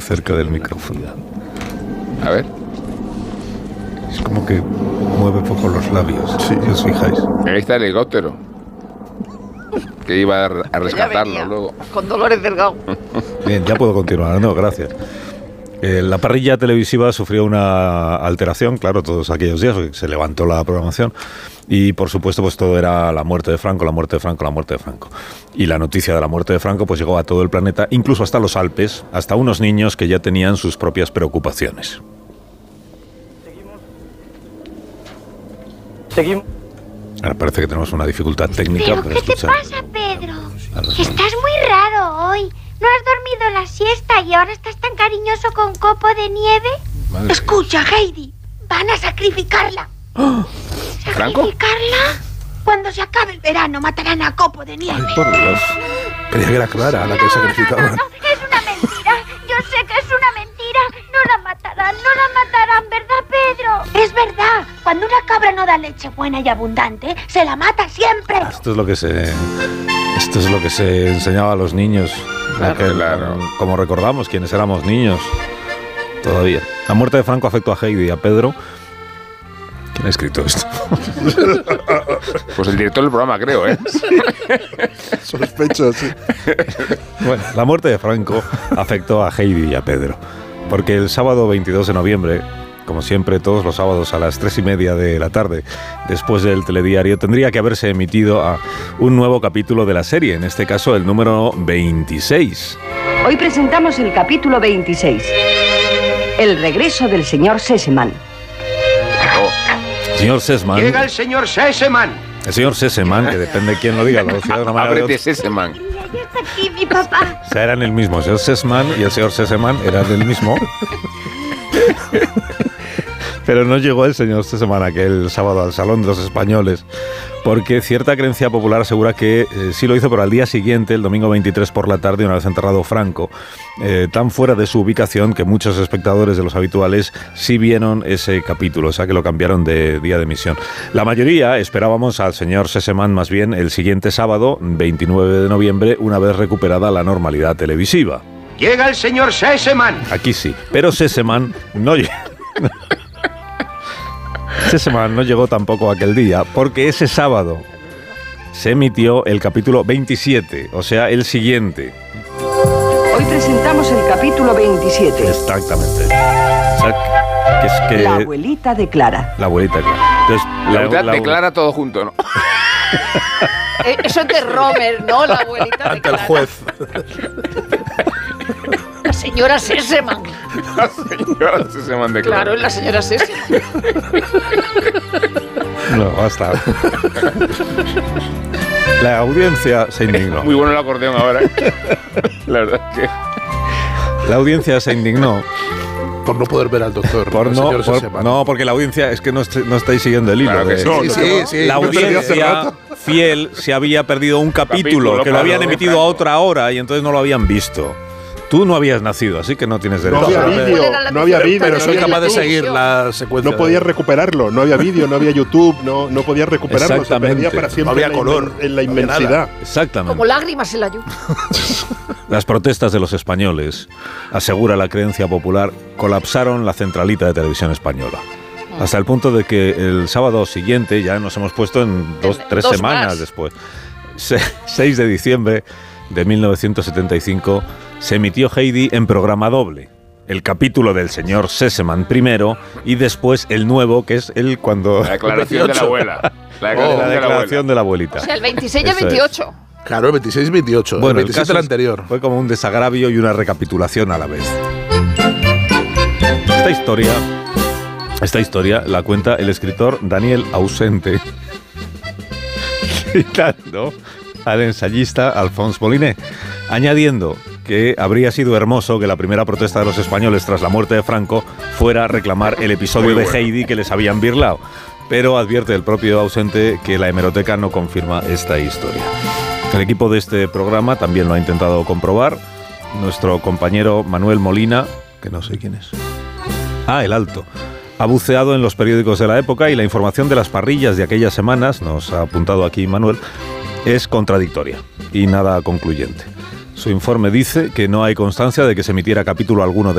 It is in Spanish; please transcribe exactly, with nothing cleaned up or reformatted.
cerca del micrófono. A ver. Es como que mueve poco los labios, sí. Si os fijáis. Ahí está el helicóptero. Que iba a rescatarlo luego. Con Dolores Delgado. Bien, ya puedo continuar, no, gracias. Eh, la parrilla televisiva sufrió una alteración, claro, todos aquellos días, se levantó la programación y, por supuesto, pues todo era la muerte de Franco, la muerte de Franco, la muerte de Franco. Y la noticia de la muerte de Franco pues llegó a todo el planeta, incluso hasta los Alpes, hasta unos niños que ya tenían sus propias preocupaciones. Seguimos. Ahora parece que tenemos una dificultad técnica. ¿Pero para qué te escuchar. pasa, Pedro? Estás muy raro hoy. ¿No has dormido la siesta y ahora estás tan cariñoso con copo de nieve? Madre Escucha, Heidi, van a sacrificarla. ¡Oh! ¿Franco? ¿Sacrificarla? Cuando se acabe el verano matarán a Copo de Nieve. Ay, por Dios. Creía que era Clara la que no, sacrificaba. No, no, no, es una mentira. Yo sé que es una mentira. No la matarán, no la matarán, ¿verdad, Pedro? Es verdad. Cuando una cabra no da leche buena y abundante, se la mata siempre. Esto es lo que se, esto es lo que se enseñaba a los niños. Claro, que, claro. Como, como recordamos, quienes éramos niños todavía. La muerte de Franco afectó a Heidi y a Pedro. ¿Quién ha escrito esto? Pues el director del programa, creo, ¿eh? Sospecho, sí. Bueno, la muerte de Franco afectó a Heidi y a Pedro, porque el sábado veintidós de noviembre, como siempre, todos los sábados a las tres y media de la tarde, después del telediario, tendría que haberse emitido a un nuevo capítulo de la serie, en este caso el número veintiséis. Hoy presentamos el capítulo veintiséis, el regreso del señor Sesemann. Señor Sesemann. Llega el señor Sesemann. El señor Sesemann, que depende de quién lo diga, lo decía de una manera de Ábrete, otra. Sesemann. Ya está aquí mi papá. O sea, eran el mismo. El señor Sesemann y el señor Sesemann eran el mismo. Pero no llegó el señor Sesemann aquel sábado al Salón de los Españoles, porque cierta creencia popular asegura que eh, sí lo hizo, pero al día siguiente, el domingo veintitrés por la tarde, una vez enterrado Franco, eh, tan fuera de su ubicación que muchos espectadores de los habituales sí vieron ese capítulo, o sea que lo cambiaron de día de emisión. La mayoría esperábamos al señor Sesemann más bien el siguiente sábado, veintinueve de noviembre, una vez recuperada la normalidad televisiva. Llega el señor Sesemann. Aquí sí, pero Sesemann no llegó. Sesemann no llegó tampoco aquel día, porque ese sábado se emitió el capítulo veintisiete, o sea, el siguiente. Hoy presentamos el capítulo veintisiete. Exactamente. O sea, que es que La abuelita de Clara. La abuelita de Clara. Entonces, La abuelita la, declara todo junto, ¿no? Eh, eso es de Romer, ¿no? La abuelita de Ante el Clara. juez. La señora Sesemann. La señora Sesemann de Clara. Claro, es la señora Sesemann. No, basta. La audiencia se indignó. Muy bueno el acordeón ahora. La verdad es que... La audiencia se indignó. Por no poder ver al doctor. Por al no, señor por, Sesemann. no, porque la audiencia, es que no, est- no estáis siguiendo el hilo. Claro que de- sí. Sí, sí, sí. La Yo perdí hace audiencia rato. fiel se había perdido un capítulo, Capítulo, que lo claro, habían de emitido Franco. a otra hora y entonces no lo habían visto. Tú no habías nacido, así que no tienes No derecho había a saber. vídeo, ¿Cuál era la no había diferencia? vídeo. Pero no soy había capaz de YouTube. seguir la secuencia. No podías recuperarlo, no había vídeo, no había YouTube, no, no podías recuperarlo, se Exactamente. perdía para siempre No había en la color, inmen- en la no había nada. inmensidad. Exactamente. Como lágrimas en la lluvia. Las protestas de los españoles, asegura la creencia popular, colapsaron la centralita de televisión española. Hasta el punto de que el sábado siguiente, ya nos hemos puesto en dos, En- tres dos semanas más. después, se- seis de diciembre de mil novecientos setenta y cinco, se emitió Heidi en programa doble. El capítulo del señor Sesemann primero y después el nuevo, que es el cuando... La declaración de la abuela. La Oh, declaración, la de, la declaración de la abuelita. O sea, el veintiséis y el Eso es. veintiocho. Claro, veintiséis y veintiocho. Bueno, el el veintisiete caso el es- anterior. fue como un desagravio y una recapitulación a la vez. Esta historia, esta historia la cuenta el escritor Daniel Ausente, citando al ensayista Alphonse Molinet, añadiendo que habría sido hermoso que la primera protesta de los españoles tras la muerte de Franco fuera reclamar el episodio de Heidi que les habían birlado. Pero advierte el propio Ausente que la hemeroteca no confirma esta historia. El equipo de este programa también lo ha intentado comprobar. Nuestro compañero Manuel Molina, que no sé quién es. Ah, el Alto. Ha buceado en los periódicos de la época y la información de las parrillas de aquellas semanas, nos ha apuntado aquí Manuel, es contradictoria y nada concluyente. Su informe dice que no hay constancia de que se emitiera capítulo alguno de